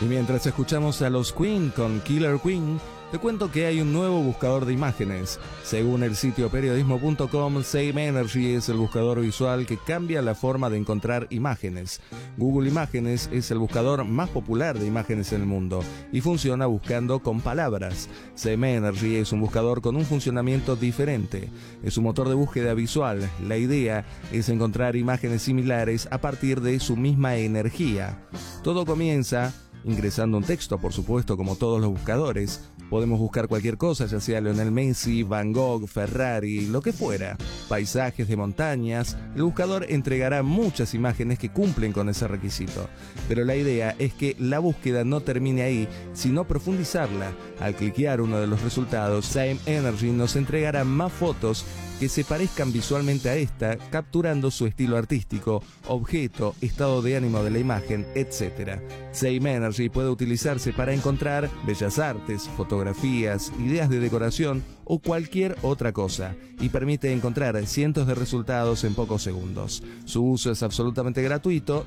Y mientras escuchamos a los Queen con Killer Queen, te cuento que hay un nuevo buscador de imágenes. Según el sitio periodismo.com, Same Energy es el buscador visual que cambia la forma de encontrar imágenes. Google Imágenes es el buscador más popular de imágenes en el mundo y funciona buscando con palabras. Same Energy es un buscador con un funcionamiento diferente. Es un motor de búsqueda visual. La idea es encontrar imágenes similares a partir de su misma energía. Todo comienza ingresando un texto, por supuesto, como todos los buscadores. Podemos buscar cualquier cosa, ya sea Lionel Messi, Van Gogh, Ferrari, lo que fuera. Paisajes de montañas. El buscador entregará muchas imágenes que cumplen con ese requisito. Pero la idea es que la búsqueda no termine ahí, sino profundizarla. Al cliquear uno de los resultados, Same Energy nos entregará más fotos que se parezcan visualmente a esta, capturando su estilo artístico, objeto, estado de ánimo de la imagen, etc. Same Energy puede utilizarse para encontrar bellas artes, fotografías, ideas de decoración o cualquier otra cosa, y permite encontrar cientos de resultados en pocos segundos. Su uso es absolutamente gratuito.